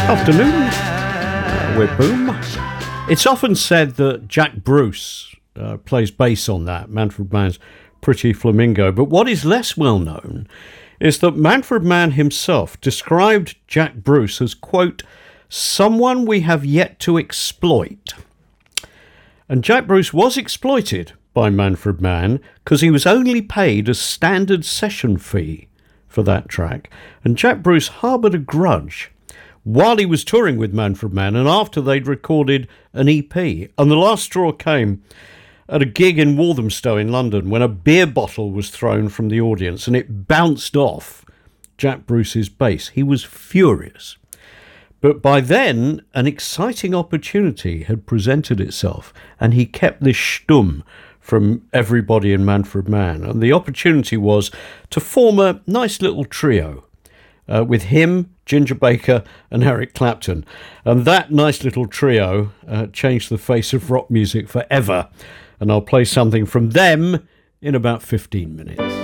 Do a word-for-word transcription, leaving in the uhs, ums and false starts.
Afternoon, we're Boom. It's often said that Jack Bruce uh, plays bass on that, Manfred Mann's Pretty Flamingo, but what is less well known is that Manfred Mann himself described Jack Bruce as, quote, someone we have yet to exploit. And Jack Bruce was exploited by Manfred Mann because he was only paid a standard session fee for that track, and Jack Bruce harboured a grudge while he was touring with Manfred Mann and after they'd recorded an E P. And the last straw came at a gig in Walthamstow in London when a beer bottle was thrown from the audience and it bounced off Jack Bruce's bass. He was furious. But by then, an exciting opportunity had presented itself and he kept this stumm from everybody in Manfred Mann. And the opportunity was to form a nice little trio Uh, with him, Ginger Baker and Eric Clapton. And that nice little trio uh, changed the face of rock music forever. And I'll play something from them in about fifteen minutes.